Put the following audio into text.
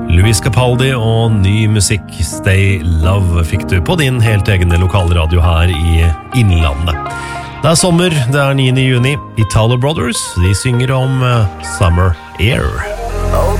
Luis Capaldi og ny musikk Stay Love fikk du på din helt egne lokalradio her i Innlandet. Det sommer, det 9. juni. Italo Brothers, de synger om Summer Air.